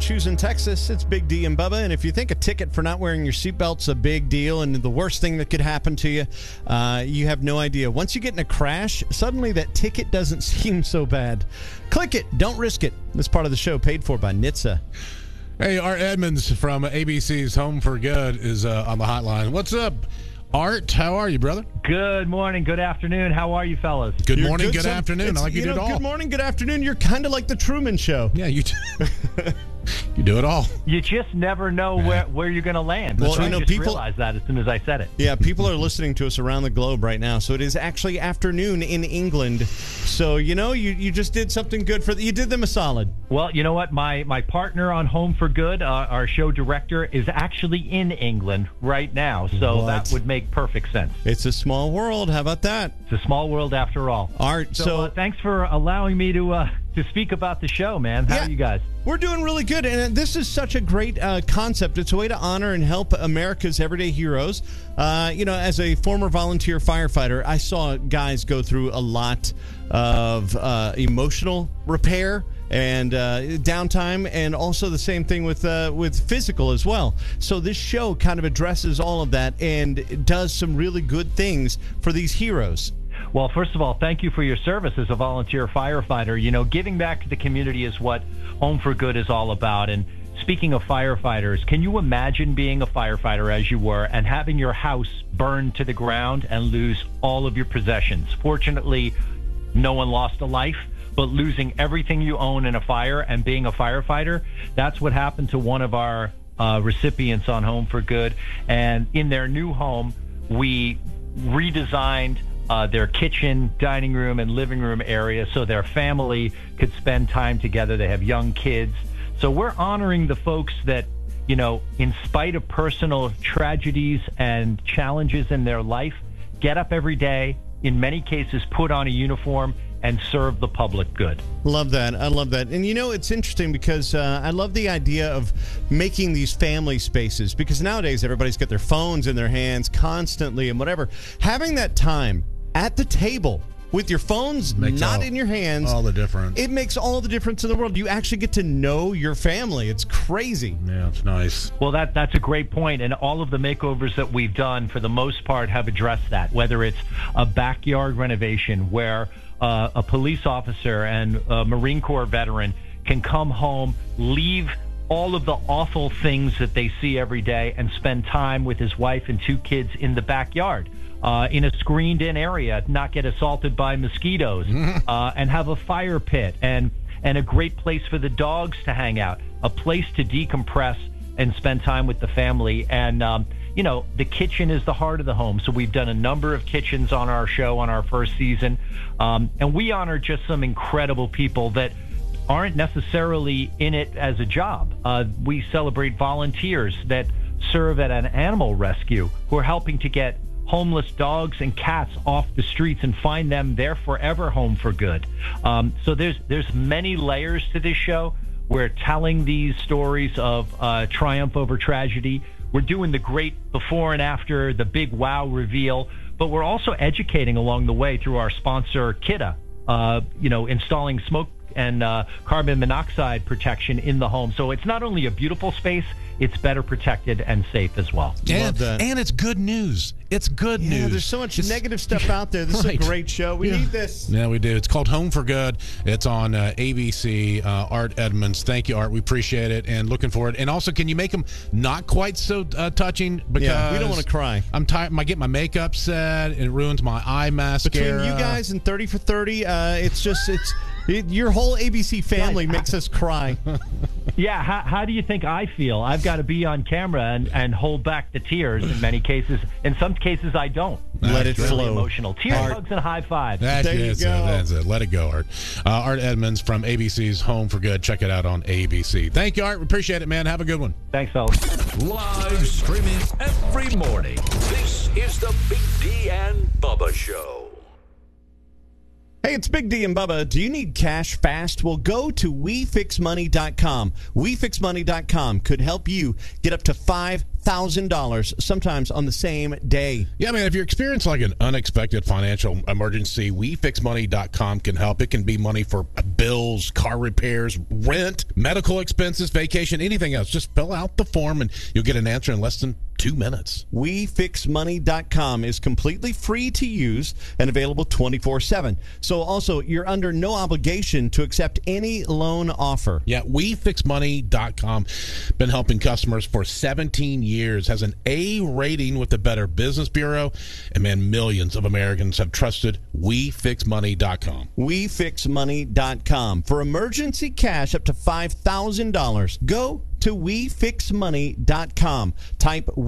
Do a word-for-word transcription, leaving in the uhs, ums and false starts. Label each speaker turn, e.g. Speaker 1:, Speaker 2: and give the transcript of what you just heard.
Speaker 1: choosing Texas. It's Big D and Bubba. And if you think a ticket for not wearing your seatbelt's a big deal and the worst thing that could happen to you, uh, you have no idea. Once you get in a crash, suddenly that ticket doesn't seem so bad. Click it. Don't risk it. This part of the show paid for by N H T S A.
Speaker 2: Hey, Art Edmonds from A B C's Home for Good is uh, on the hotline. What's up, Art? How are you, brother?
Speaker 3: Good morning, good afternoon. How are you, fellas?
Speaker 2: Good
Speaker 1: You're
Speaker 2: morning, good,
Speaker 1: good
Speaker 2: afternoon. I like you,
Speaker 1: you
Speaker 2: do
Speaker 1: know,
Speaker 2: it all.
Speaker 1: Good morning, good afternoon. You're kind of like the Truman Show.
Speaker 2: Yeah, you do. You do it all.
Speaker 3: You just never know
Speaker 2: Yeah.
Speaker 3: where, where you're going to land.
Speaker 1: Well,
Speaker 3: I
Speaker 1: you know,
Speaker 3: just
Speaker 1: people-
Speaker 3: realized that as soon as I said it.
Speaker 1: Yeah, people are listening to us around the globe right now. So it is actually afternoon in England. So, you know, you, you just did something good for the, you did them a solid.
Speaker 3: Well, you know what? My my partner on Home for Good, uh, our show director, is actually in England right now. So
Speaker 1: What?
Speaker 3: that would make perfect sense.
Speaker 1: It's a small world. How about that?
Speaker 3: It's a small world after all.
Speaker 1: Art,
Speaker 3: So,
Speaker 1: so,
Speaker 3: uh, thanks for allowing me to uh, to speak about the show, man. How
Speaker 1: Yeah.
Speaker 3: are you guys?
Speaker 1: we're doing really good. And this is such a great uh, concept. It's a way to honor and help America's everyday heroes. Uh, you know, as a former volunteer firefighter, I saw guys go through a lot of uh, emotional repair and uh, downtime, and also the same thing with uh, with physical as well. So this show kind of addresses all of that and does some really good things for these heroes.
Speaker 3: Well, first of all, thank you for your service as a volunteer firefighter. You know, giving back to the community is what Home for Good is all about. And speaking of firefighters, can you imagine being a firefighter as you were and having your house burned to the ground and lose all of your possessions? Fortunately, no one lost a life, but losing everything you own in a fire and being a firefighter, that's what happened to one of our uh, recipients on Home for Good. And in their new home, we redesigned Uh, their kitchen, dining room, and living room area so their family could spend time together. They have young kids. So we're honoring the folks that, you know, in spite of personal tragedies and challenges in their life, get up every day, in many cases put on a uniform, and serve the public good.
Speaker 1: Love that. I love that. And, you know, it's interesting because uh, I love the idea of making these family spaces, because nowadays everybody's got their phones in their hands constantly and whatever. Having that time at the table with your phones
Speaker 2: Makes
Speaker 1: not
Speaker 2: all-
Speaker 1: in your hands.
Speaker 2: All the difference.
Speaker 1: It makes all the difference in the world. You actually get to know your family. It's crazy.
Speaker 2: Yeah, it's nice.
Speaker 3: Well, that that's a great point, and all of the makeovers that we've done, for the most part, have addressed that. Whether it's a backyard renovation where uh, a police officer and a Marine Corps veteran can come home, leave all of the awful things that they see every day, and spend time with his wife and two kids in the backyard. Uh, in a screened-in area, not get assaulted by mosquitoes, uh, and have a fire pit and and a great place for the dogs to hang out, a place to decompress and spend time with the family. And, um, you know, the kitchen is the heart of the home. So we've done a number of kitchens on our show on our first season, um, and we honor just some incredible people that aren't necessarily in it as a job. Uh, we celebrate volunteers that serve at an animal rescue who are helping to get homeless dogs and cats off the streets and find them their forever home for good. Um, so there's there's many layers to this show. We're telling these stories of uh, triumph over tragedy. We're doing the great before and after, the big wow reveal, but we're also educating along the way through our sponsor, Kidda, uh, you know, installing smoke and uh, carbon monoxide protection in the home. So it's not only a beautiful space, it's better protected and safe as well.
Speaker 2: And,
Speaker 1: Love that.
Speaker 2: and it's good news. It's good
Speaker 1: Yeah,
Speaker 2: news.
Speaker 1: there's so much
Speaker 2: It's-
Speaker 1: negative stuff out there. This
Speaker 2: Right.
Speaker 1: is a great show. We
Speaker 2: Yeah.
Speaker 1: need this.
Speaker 2: Yeah, we do. It's called Home for Good. It's on uh, A B C. Uh, Art Edmonds. Thank you, Art. We appreciate it and looking forward. And also, can you make them not quite so uh, touching? Because
Speaker 1: Yeah, we don't want to cry.
Speaker 2: I'm tired. I get my makeup set. It ruins my eye mascara.
Speaker 1: Between you guys and thirty for thirty, uh, it's just, it's it, your whole A B C family makes us cry.
Speaker 3: Yeah, how, how do you think I feel? I've got to be on camera and, and hold back the tears in many cases. In some cases, I don't.
Speaker 1: Let it
Speaker 3: It's really
Speaker 1: flow.
Speaker 3: emotional. Tears,
Speaker 1: Art.
Speaker 3: hugs, and high fives.
Speaker 2: That's
Speaker 1: There you
Speaker 2: it.
Speaker 1: go.
Speaker 2: That's it. Let it go, Art. Uh, Art Edmonds from A B C's Home for Good. Check it out on A B C. Thank you, Art. We appreciate it, man. Have a good one.
Speaker 3: Thanks, fellas.
Speaker 4: Live streaming every morning. This is the Big D and Bubba Show.
Speaker 1: Hey, it's Big D and Bubba. Do you need cash fast? Well, go to we fix money dot com. we fix money dot com could help you get up to five thousand dollars, sometimes on the same day.
Speaker 2: Yeah, man, if you're experiencing like an unexpected financial emergency, we fix money dot com can help. It can be money for bills, car repairs, rent, medical expenses, vacation, anything else. Just fill out the form and you'll get an answer in less than two minutes.
Speaker 1: we fix money dot com is completely free to use and available twenty-four seven. So also, you're under no obligation to accept any loan offer.
Speaker 2: Yeah, we fix money dot com. Been helping customers for seventeen years. Has an A rating with the Better Business Bureau. And, man, millions of Americans have trusted we fix money dot com.
Speaker 1: we fix money dot com. For emergency cash up to five thousand dollars, go to we fix money dot com. Type